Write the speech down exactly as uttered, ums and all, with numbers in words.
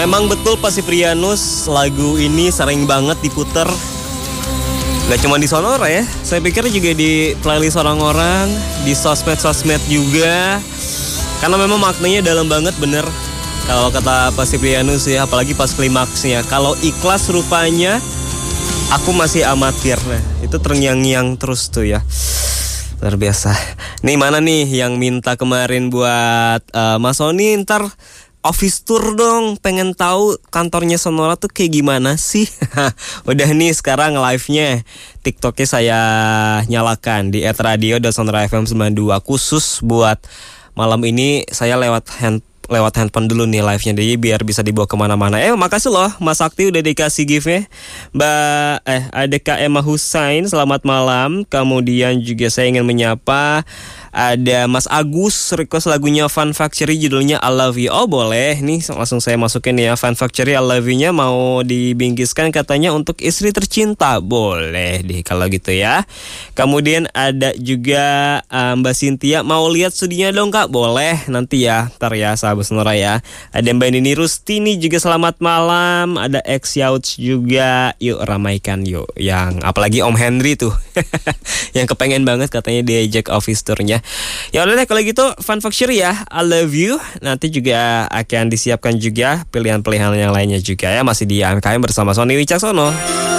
Memang betul Pak Siprianus, lagu ini sering banget diputer. Gak cuma di Sonora ya, saya pikir juga di playlist orang-orang, di sosmed-sosmed juga. Karena memang maknanya dalam banget, bener. Kalau kata Pak Siprianus ya, apalagi pas klimaksnya. Kalau ikhlas rupanya, aku masih amatir. Nah, itu terngiang-ngiang terus tuh ya. Luar biasa. Nih mana nih yang minta kemarin buat uh, Mas Sony ntar office tour dong, pengen tahu kantornya Sonora tuh kayak gimana sih. Udah nih sekarang live-nya TikToknya saya nyalakan di et radio dot sonora f m sembilan puluh dua. Khusus buat malam ini saya lewat hand lewat handphone dulu nih live-nya, jadi biar bisa dibawa kemana-mana. Eh makasih loh Mas Sakti udah dikasih gift-nya. Mbak eh ada Kak Emma Husain, selamat malam. Kemudian juga saya ingin menyapa ada Mas Agus, request lagunya Fun Factory judulnya I Love You. Oh boleh, nih langsung saya masukin ya. Fun Factory I Love You-nya mau dibingkiskan katanya untuk istri tercinta. Boleh deh kalau gitu ya. Kemudian ada juga uh, Mbak Cynthia, mau lihat studinya dong Kak. Boleh nanti ya, ntar ya sahabat Sonora ya. Ada Mbak Nini Rustini juga selamat malam. Ada X Yauts juga, yuk ramaikan yuk. Yang apalagi Om Henry tuh yang kepengen banget katanya diajak office tournya. Ya udah deh kalau gitu Fun Factory ya, I Love You. Nanti juga akan disiapkan juga pilihan-pilihan yang lainnya juga ya. Masih di A M K M bersama Sony Wicaksono.